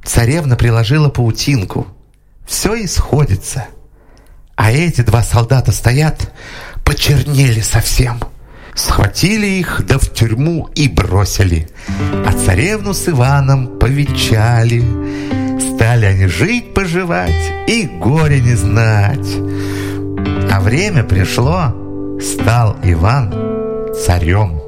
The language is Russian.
Царевна приложила паутинку. Все и сходится. А эти два солдата стоят, почернели совсем. Схватили их, да в тюрьму и бросили. А царевну с Иваном повенчали. Стали они жить-поживать и горя не знать. А время пришло, стал Иван царем.